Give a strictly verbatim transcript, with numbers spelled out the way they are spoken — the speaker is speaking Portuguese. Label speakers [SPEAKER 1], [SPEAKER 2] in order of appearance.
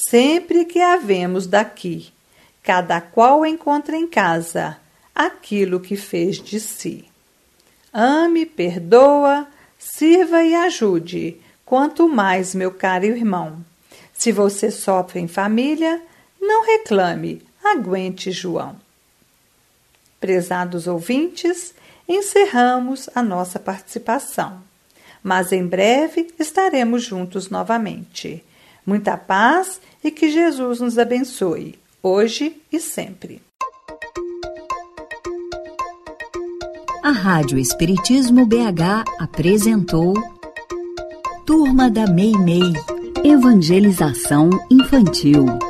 [SPEAKER 1] sempre que havemos daqui, cada qual encontra em casa aquilo que fez de si. Ame, perdoa, sirva e ajude, quanto mais, meu caro irmão. Se você sofre em família, não reclame, aguente João. Prezados ouvintes, encerramos a nossa participação, mas em breve estaremos juntos novamente. Muita paz e que Jesus nos abençoe, hoje e sempre.
[SPEAKER 2] A Rádio Espiritismo B H apresentou Turma da Meimei, Evangelização Infantil.